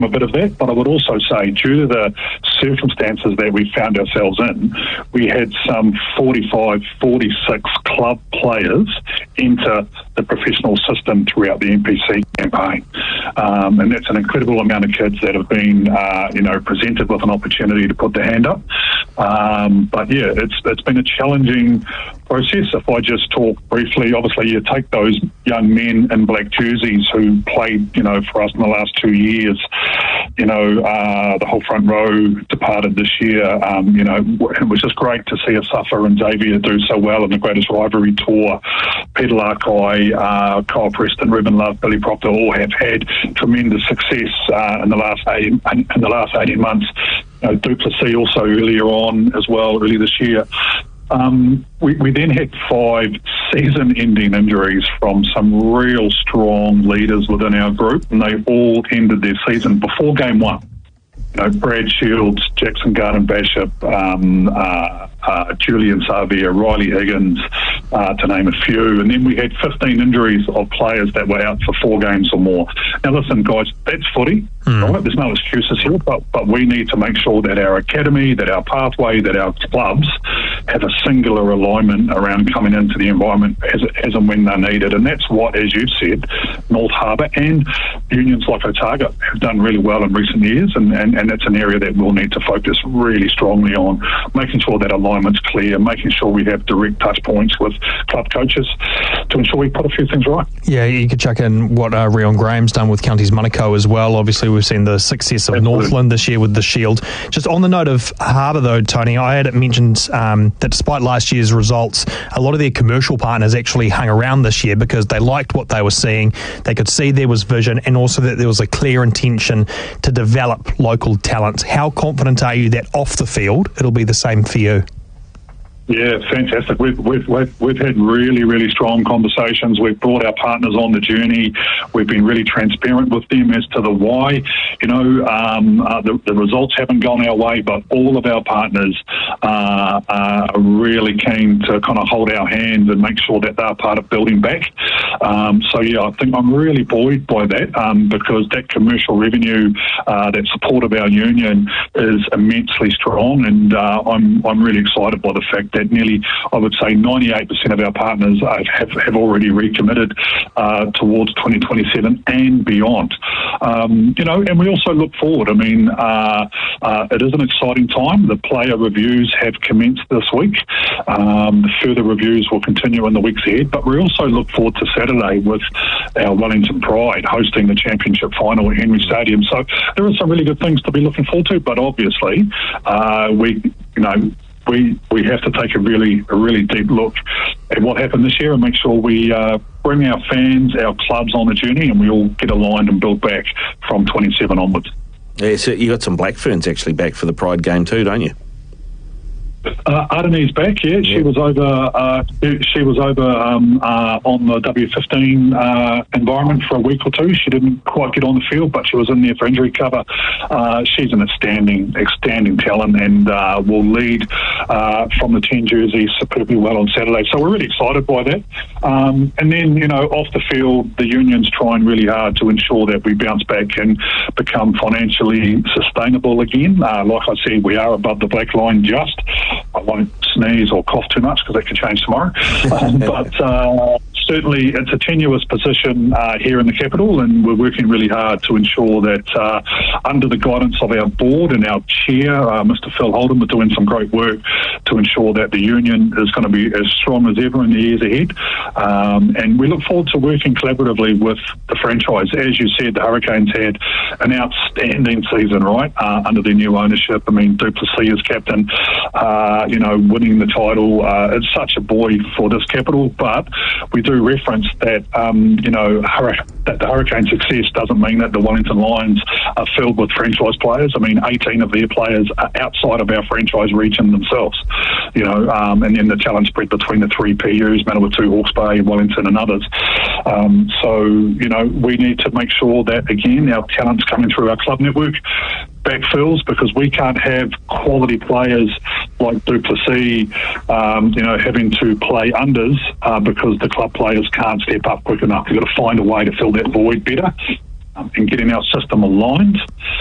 a bit of that, but I would also say due to the circumstances that we found ourselves in, we had some 45, 46 club players enter the professional system throughout the NPC campaign. And that's an incredible amount of kids that have been, presented with an opportunity to put their hand up. But yeah, it's been a challenging process. If I just talk briefly, obviously you take those young men in black jerseys who played, for us in the last 2 years. The whole front row departed this year. It was just great to see Asafa and Xavier do so well in the Greatest Rivalry Tour. Peter Larkai, Kyle Preston, Ruben Love, Billy Proctor all have had tremendous success in the last 18 months. Duplessis also earlier on as well, early this year. We then had 5 season-ending injuries from some real strong leaders within our group, and they all ended their season before game 1. Brad Shields, Jackson Garden-Bishop, Julian Xavier, Riley Higgins, to name a few. And then we had 15 injuries of players that were out for 4 games or more. Now listen, guys, that's footy, right? There's no excuses here, but we need to make sure that our academy, that our pathway, that our clubs have a singular alignment around coming into the environment as and when they're needed. And that's what, as you've said, North Harbour and unions like Otago have done really well in recent years, and that's an area that we'll need to focus really strongly on, making sure that alignment's clear, making sure we have direct touch points with club coaches to ensure we put a few things right. Yeah, you could chuck in what Rion Graham's done with Counties Manukau as well. Obviously, we've seen the success of Northland this year with the Shield. Just on the note of Harbour, though, Tony, I had it mentioned that despite last year's results, a lot of their commercial partners actually hung around this year because they liked what they were seeing. They could see there was vision and also that there was a clear intention to develop local talent. How confident are you that off the field it'll be the same for you? Yeah, fantastic. We've had really, really strong conversations. We've brought our partners on the journey. We've been really transparent with them as to the why. The results haven't gone our way, but all of our partners are really keen to kind of hold our hands and make sure that they're part of building back. I think I'm really buoyed by that because that commercial revenue, that support of our union is immensely strong, and I'm really excited by the fact that nearly, I would say, 98% of our partners have already recommitted towards 2027 and beyond. And we also look forward. I mean, it is an exciting time. The player reviews have commenced this week. The further reviews will continue in the weeks ahead, but we also look forward to Saturday with our Wellington Pride hosting the championship final at Henry Stadium. So there are some really good things to be looking forward to, but obviously we have to take a really deep look at what happened this year and make sure we bring our fans, our clubs on the journey, and we all get aligned and build back from 27 onwards. Yeah, so you got some Black Ferns actually back for the Pride game too, don't you? Ardeni's back. Yeah, she was over. On the W15 environment for a week or two. She didn't quite get on the field, but she was in there for injury cover. She's an outstanding talent, and will lead from the 10 jersey superbly well on Saturday. So we're really excited by that. And then off the field, the union's trying really hard to ensure that we bounce back and become financially sustainable again. Like I said, we are above the black line just. I won't sneeze or cough too much because that can change tomorrow. But certainly it's a tenuous position here in the capital, and we're working really hard to ensure that under the guidance of our board and our chair, Mr. Phil Holden, we're doing some great work to ensure that the union is going to be as strong as ever in the years ahead. And we look forward to working collaboratively with the franchise. As you said, the Hurricanes had an outstanding season, right, under their new ownership. I mean, Duplessis as captain, winning the title. It's such a boy for this capital, but we do reference that, that the Hurricane success doesn't mean that the Wellington Lions are filled with franchise players. I mean, 18 of their players are outside of our franchise region themselves, and then the talent spread between the 3 PUs, Manawatu, Hawke's Bay, Wellington and others. We need to make sure that, again, our talent's coming through our club network backfills, because we can't have quality players like Duplessis, having to play unders because the club players can't step up quick enough. You've got to find a way to fill that void better. and getting our system aligned.